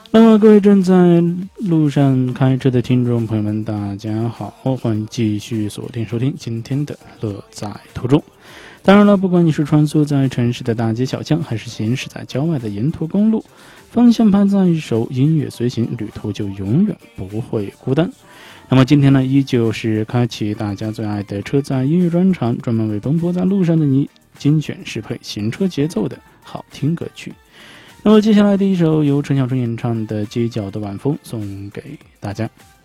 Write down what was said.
那么各位正在路上开车的听众朋友们，大家好，欢迎继续锁定收听今天的乐在途中。当然了，不管你是穿梭在城市的大街小巷，还是行驶在郊外的沿途公路，方向盘在手，音乐随行，旅途就永远不会孤单。那么今天呢，依旧是开启大家最爱的车载音乐专场，专门为奔波在路上的你精选适配行车节奏的好听歌曲。那么接下来的一首由陈小春演唱的《街角的晚风》送给大家。